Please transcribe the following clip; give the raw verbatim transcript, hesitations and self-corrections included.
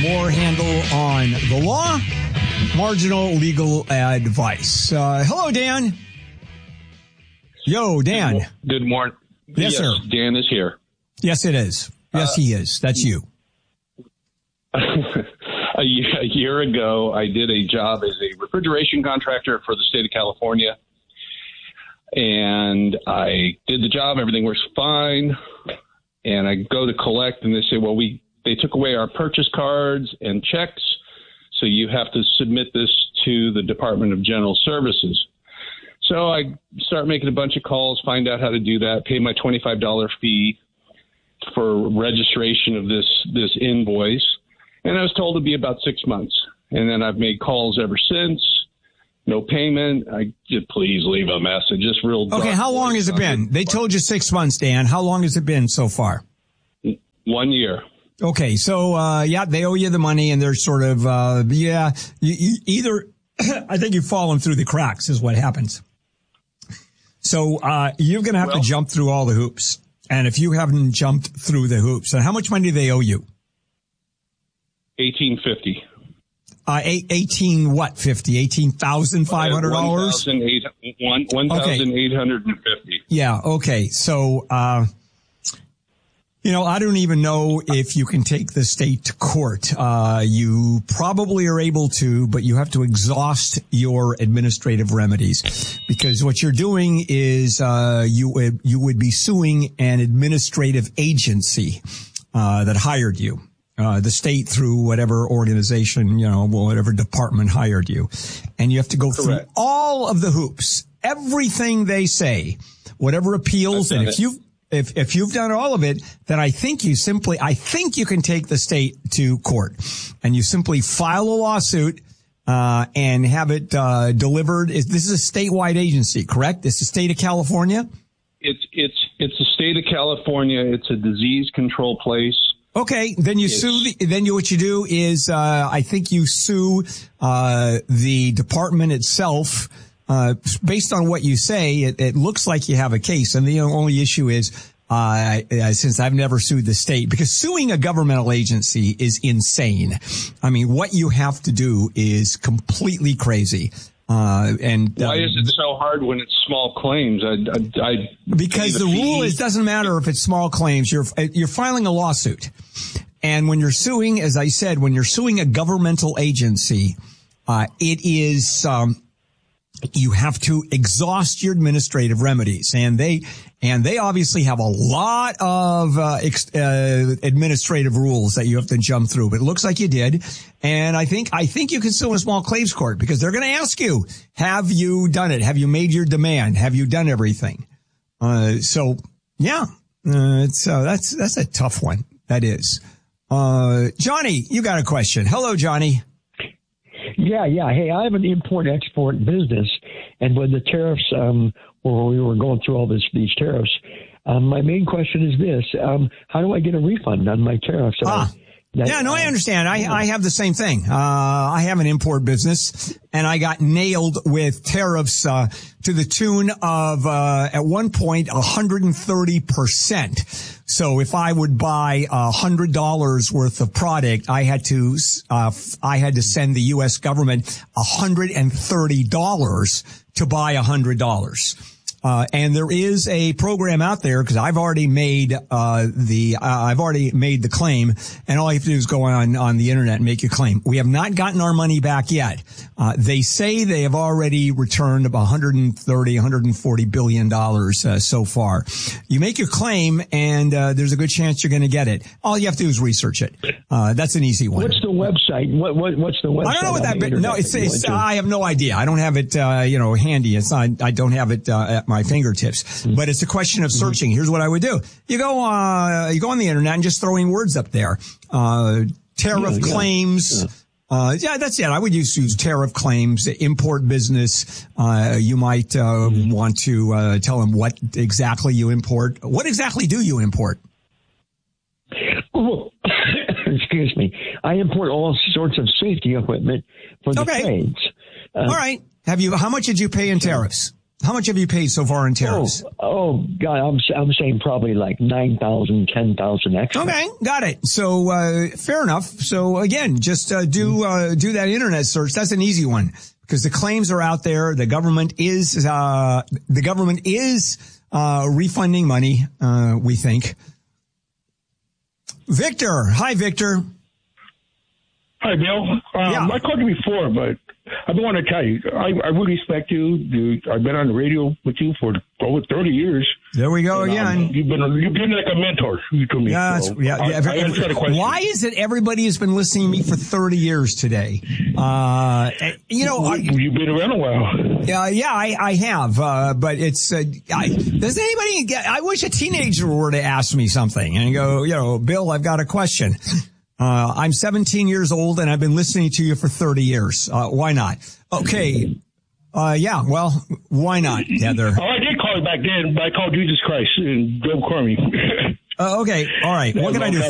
more handle on the law, marginal legal advice. Uh, hello, Dan. Yo, Dan. Good morning. Yes, yes, sir. Dan is here. Yes, it is. Yes, uh, he is. That's you. a, year, a year ago, I did a job as a refrigeration contractor for the state of California. And I did the job. Everything works fine. And I go to collect, and they say, well, we they took away our purchase cards and checks, so you have to submit this to the Department of General Services. So I start making a bunch of calls, find out how to do that, pay my twenty-five dollars fee for registration of this this invoice. And I was told it'd be about six months. And then I've made calls ever since. No payment. I just please leave a message. Just real. Okay, how long has it been? They told you six months, Dan. How long has it been so far? One year. Okay, so uh yeah, they owe you the money, and they're sort of uh yeah. You, you either I think you've fallen through the cracks is what happens. So uh you're going to have well, to jump through all the hoops, and if you haven't jumped through the hoops, and how much money do they owe you? Eighteen fifty. Uh, eight, eighteen what? Fifty? Eighteen thousand five hundred dollars? One thousand eight hundred and fifty. Yeah. Okay. So, uh, you know, I don't even know if you can take the state to court. Uh, you probably are able to, but you have to exhaust your administrative remedies, because what you're doing is, uh, you would, you would be suing an administrative agency, uh, that hired you. Uh, the state through whatever organization, you know, whatever department hired you. And you have to go Correct. through all of the hoops, everything they say, whatever appeals. And if you've, if, if you've done all of it, then I think you simply, I think you can take the state to court, and you simply file a lawsuit, uh, and have it, uh, delivered. Is this is a statewide agency, correct? This is the state of California? It's, it's, it's the state of California. It's a disease control place. Okay, then you sue the, then you, what you do is, uh, I think you sue, uh, the department itself, uh, based on what you say, it, it looks like you have a case. And the only issue is, uh, since I've never sued the state, because suing a governmental agency is insane. I mean, what you have to do is completely crazy. Uh, and why uh, is it so hard when it's small claims? I, I, I because the, the rule is doesn't matter if it's small claims. You're you're filing a lawsuit, and when you're suing, as I said, when you're suing a governmental agency, uh, it is um, you have to exhaust your administrative remedies, and they and they obviously have a lot of uh, ex- uh, administrative rules that you have to jump through. But it looks like you did. And I think, I think you can sue a small claims court, because they're going to ask you, have you done it? Have you made your demand? Have you done everything? Uh, so yeah, uh, it's, uh, that's, that's a tough one. That is. Uh, Johnny, you got a question. Hello, Johnny. Yeah, yeah. Hey, I have an import-export business, and when the tariffs, um, or we were going through all this, these tariffs, um, my main question is this: um, how do I get a refund on my tariffs? Ah. That, yeah, no, I understand. I, I have the same thing. Uh, I have an import business, and I got nailed with tariffs, uh, to the tune of, uh, at one point, one hundred thirty percent. So if I would buy a hundred dollars worth of product, I had to, uh, I had to send the U S government one hundred thirty dollars to buy a hundred dollars. Uh, and there is a program out there, because I've already made, uh, the, uh, I've already made the claim, and all you have to do is go on, on the internet and make your claim. We have not gotten our money back yet. Uh, they say they have already returned about one hundred thirty, one hundred forty billion dollars, uh, so far. You make your claim, and, uh, there's a good chance you're going to get it. All you have to do is research it. Uh, that's an easy one. What's the website? What, what, what's the website? I don't know what that, no, it's, it's, I have no idea. I don't have it, uh, you know, handy. It's not, I don't have it, uh, at my fingertips, mm-hmm. but it's a question of searching. Mm-hmm. Here's what I would do. You go, uh, you go on the internet and just throwing words up there. Uh, tariff yeah, claims. Yeah. Uh, yeah, that's it. I would use, use tariff claims, import business. Uh, you might, uh, mm-hmm. want to, uh, tell them what exactly you import. What exactly do you import? Oh, excuse me. I import all sorts of safety equipment for the okay. trades. Uh, all right. Have you, how much did you pay in tariffs? How much have you paid so far in tariffs? Oh, oh God, I'm I'm saying probably like nine thousand, ten thousand extra. Okay, got it. So uh, fair enough. So again, just uh, do uh, do that internet search. That's an easy one because the claims are out there. The government is uh, the government is uh, refunding money. Uh, we think. Victor, hi, Victor. Hi, Bill. Um, Yeah. I called you before, but I don't want to tell you. I, I really respect you. you. I've been on the radio with you for over thirty years. There we go And, um, again. you've been you've been like a mentor to me. Yeah, so it's- yeah, I, yeah. I answered the question. Why is it everybody has been listening to me for thirty years today? Uh, you know, I, You've been around a while. yeah, yeah, I, I have, uh, but it's, uh, I, does anybody get, I wish a teenager were to ask me something and go, you know, Bill, I've got a question. Uh, I'm seventeen years old and I've been listening to you for thirty years. Uh, why not? Okay. Uh, yeah, well, why not, Heather? Oh, I did call you back then, but I called Jesus Christ and Joe Cormy. Uh, okay. All right. What can I do